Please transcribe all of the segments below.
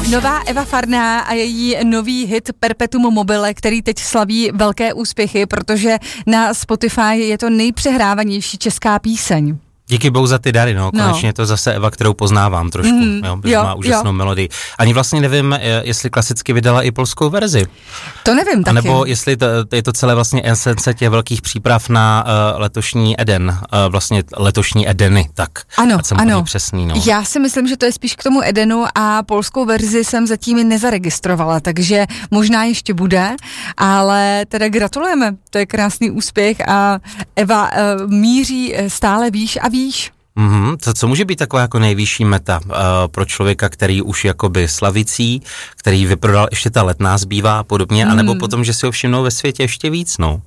Nová Eva Farná a její nový hit Perpetuum mobile, který teď slaví velké úspěchy, protože na Spotify je to nejpřehrávanější česká píseň. Díky bohu za ty dary, konečně je to zase Eva, kterou poznávám trošku, jo, má úžasnou melodii. Ani vlastně nevím, jestli klasicky vydala i polskou verzi. To nevím taky. A nebo jestli je to celé vlastně esence těch velkých příprav na letošní Eden, vlastně letošní Edeny, tak. Ano. Přesný, Já si myslím, že to je spíš k tomu Edenu a polskou verzi jsem zatím nezaregistrovala, takže možná ještě bude, ale teda gratulujeme, to je krásný úspěch a Eva míří stále výš a výš. Co může být taková jako nejvyšší meta pro člověka, který už jakoby slavicí, který vyprodal, ještě ta letná zbývá a podobně, anebo potom, že si ho všimnou ve světě ještě víc, No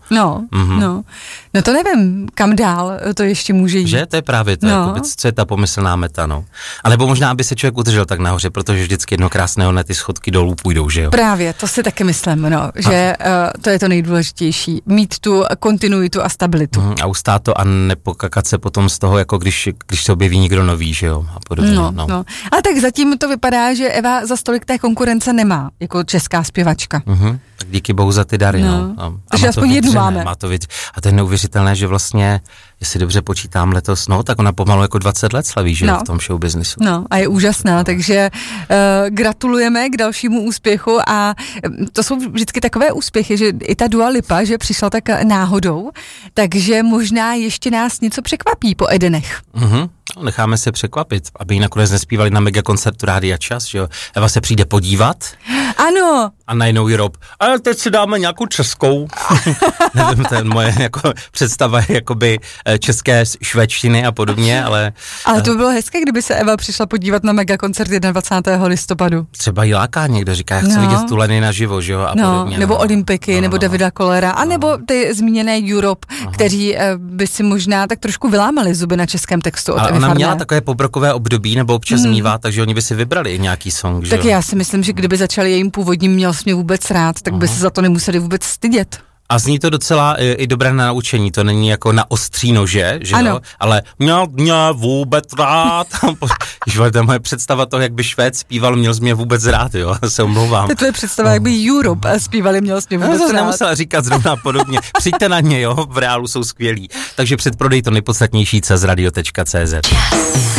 to nevím, kam dál to ještě může jít. Že? To je právě to, jakoby, co je ta pomyslná meta, A nebo možná, aby se člověk udržel tak nahoře, protože vždycky jedno krásného dne ty schodky dolů půjdou, že jo? Právě, to si taky myslím, že to je to nejdůležitější, mít tu kontinuitu a stabilitu. A ustát to a nepokakat se potom z toho, jako když se objeví někdo nový, že jo, a podobně. Ale tak zatím to vypadá, že Eva za stolik té konkurence nemá, jako česká zpěvačka. Tak díky bohu za ty dary, Takže aspoň jednu máme. Má to a to je neuvěřitelné, že vlastně, jestli dobře počítám letos, tak ona pomalu jako 20 let slaví, že v tom showbiznisu. A je úžasná, takže gratulujeme k dalšímu úspěchu a to jsou vždycky takové úspěchy, že i ta Dua Lipa, že přišla tak náhodou, takže možná ještě nás něco překvapí po Edenech. Necháme se překvapit, aby ji nakonec nespívali na megakoncertu Rádia Čas, že jo. Eva se přijde podívat. Ano. A najednou ji Rob, ale teď si dáme nějakou českou. Nevím, to je moje jako představa jakoby české švédštiny a podobně, ale... Ale to by bylo hezké, kdyby se Eva přišla podívat na megakoncert 21. listopadu. Třeba jí láká někdo, říká, já chci vidět tu Leny naživo, že jo, a podobně. Nebo Olympiky, nebo Davida Kollera, a nebo ty zmíněné Europe, kteří by si možná tak trošku vylámali zuby na českém textu od Evy Farné. Ona měla takové pobrokové období, nebo občas mívá, takže oni by si vybrali nějaký song, že tak já si myslím, že kdyby začali jejím původním Měl jsi mě vůbec rád, tak by se za to nemuseli vůbec stydět. A zní to docela i dobré na naučení, to není jako na ostří nože, že jo? Ale mě vůbec rád. To je moje představa toho, jak by Švéd zpíval Měl jsi mě vůbec rád, jo, se omlouvám. To je představa, jak by Europe zpívali Měl jsi mě vůbec rád. Nemusela říkat zrovna podobně. Přijďte na ně, jo, v reálu jsou skvělí. Takže předprodej to nejpodstatnější z radio.cz.